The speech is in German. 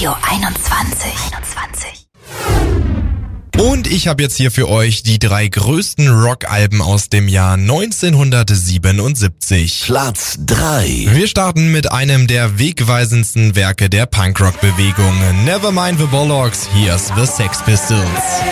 Radio 21. Und ich habe jetzt hier für euch die 3 größten Rockalben aus dem Jahr 1977. Platz 3. Wir starten mit einem der wegweisendsten Werke der Punkrock-Bewegung. Nevermind the Bollocks, here's the Sex Pistols.